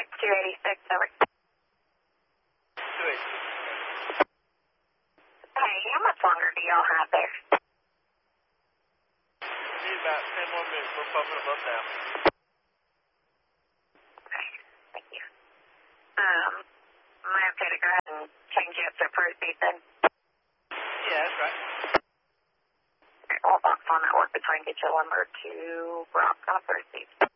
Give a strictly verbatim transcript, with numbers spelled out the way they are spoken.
two eighty-six, over. two eighty-six. Hey, how much longer do y'all have there? Be about ten more minutes. We're pumping them up now. Okay, thank you. Um, am I okay to go ahead and change you up to proceed then? Yeah, that's right. Okay, well, box on network between get your lumber to rock on proceed.